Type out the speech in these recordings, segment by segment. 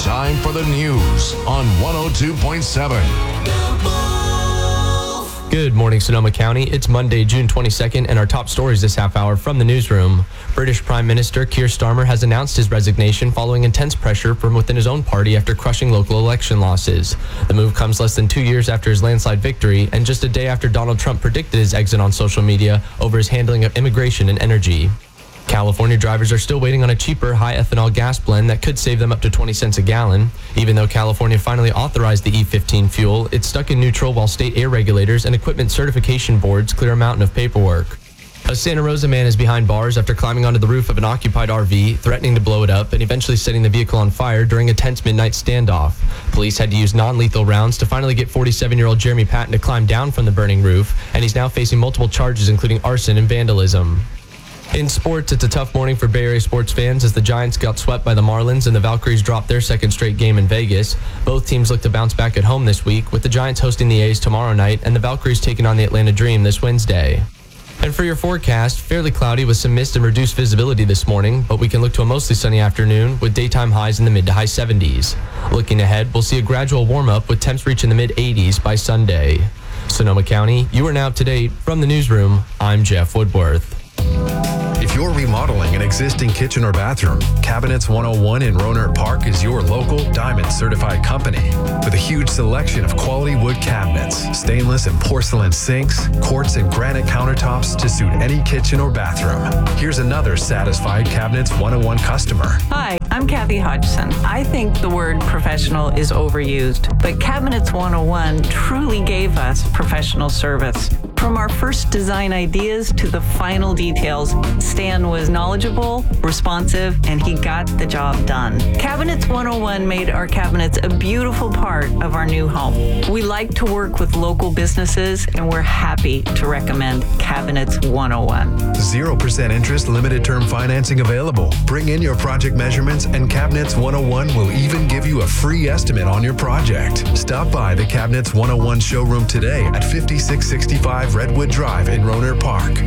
Time for the news on 102.7. Good morning, Sonoma County. It's Monday, June 22nd, and our top stories this half hour from the newsroom. British Prime Minister Keir Starmer has announced his resignation following intense pressure from within his own party after crushing local election losses. The move comes less than 2 years after his landslide victory and just a day after Donald Trump predicted his exit on social media over his handling of immigration and energy. California drivers are still waiting on a cheaper, high-ethanol gas blend that could save them up to 20 cents a gallon. Even though California finally authorized the E15 fuel, it's stuck in neutral while state air regulators and equipment certification boards clear a mountain of paperwork. A Santa Rosa man is behind bars after climbing onto the roof of an occupied RV, threatening to blow it up, and eventually setting the vehicle on fire during a tense midnight standoff. Police had to use non-lethal rounds to finally get 47-year-old Jeremy Patton to climb down from the burning roof, and he's now facing multiple charges including arson and vandalism. In sports, it's a tough morning for Bay Area sports fans as the Giants got swept by the Marlins and the Valkyries dropped their second straight game in Vegas. Both teams look to bounce back at home this week, with the Giants hosting the A's tomorrow night and the Valkyries taking on the Atlanta Dream this Wednesday. And for your forecast, fairly cloudy with some mist and reduced visibility this morning, but we can look to a mostly sunny afternoon with daytime highs in the mid to high 70s. Looking ahead, we'll see a gradual warm-up with temps reaching the mid-80s by Sunday. Sonoma County, you are now up to date. From the newsroom, I'm Jeff Woodworth. If you're remodeling an existing kitchen or bathroom, Cabinets 101 in Rohnert Park is your local Diamond certified company with a huge selection of quality wood cabinets, stainless and porcelain sinks, quartz and granite countertops to suit any kitchen or bathroom. Here's another satisfied Cabinets 101 customer. Hi, I'm Kathy Hodgson. I think the word professional is overused, but Cabinets 101 truly gave us professional service. From our first design ideas to the final details, Stan was knowledgeable, responsive, and he got the job done. Cabinets 101 made our cabinets a beautiful part of our new home. We like to work with local businesses, and we're happy to recommend Cabinets 101. 0% interest, limited term financing available. Bring in your project measurements and Cabinets 101 will even give you a free estimate on your project. Stop by the Cabinets 101 showroom today at 5665 Redwood Drive in Rohnert Park.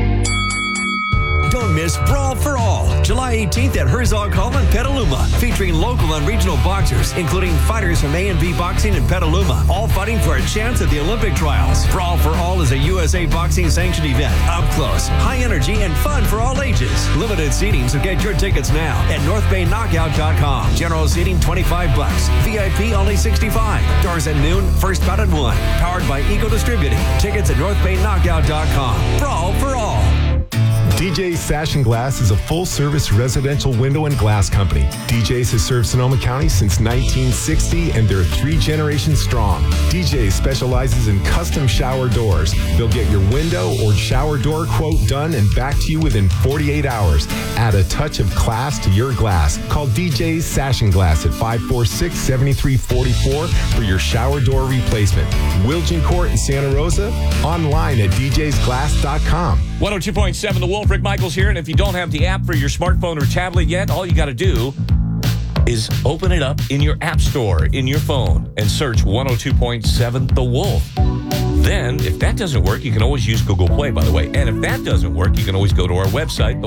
Don't miss Brawl for All, July 18th at Herzog Hall in Petaluma, featuring local and regional boxers, including fighters from A&B Boxing in Petaluma, all fighting for a chance at the Olympic trials. Brawl for All is a USA Boxing sanctioned event, up close, high energy, and fun for all ages. Limited seating, so get your tickets now at NorthBayKnockout.com. General seating $25, VIP only $65. Doors at noon, first bout at 1. Powered by Eco Distributing. Tickets at NorthBayKnockout.com. Brawl for All. DJ's Sash & Glass is a full-service residential window and glass company. DJ's has served Sonoma County since 1960, and they're 3 generations strong. DJ's specializes in custom shower doors. They'll get your window or shower door quote done and back to you within 48 hours. Add a touch of class to your glass. Call DJ's Sash & Glass at 546-7344 for your shower door replacement. Wilgin Court in Santa Rosa, online at djsglass.com. 102.7 The Wolf, Rick Michaels here, and if you don't have the app for your smartphone or tablet yet, all you got to do is open it up in your app store in your phone and search 102.7 The Wolf. Then, if that doesn't work, you can always use Google Play, by the way. And if that doesn't work, you can always go to our website,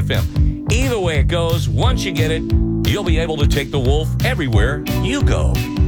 thewolf.fm. Either way it goes, once you get it, you'll be able to take The Wolf everywhere you go.